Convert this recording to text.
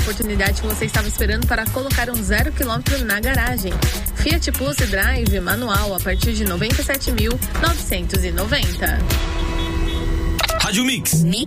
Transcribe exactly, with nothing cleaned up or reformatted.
oportunidade que você estava esperando para colocar um zero quilômetro na garagem. Fiat Pulse Drive manual a partir de noventa e sete mil novecentos e noventa. Rádio Mix. Mix.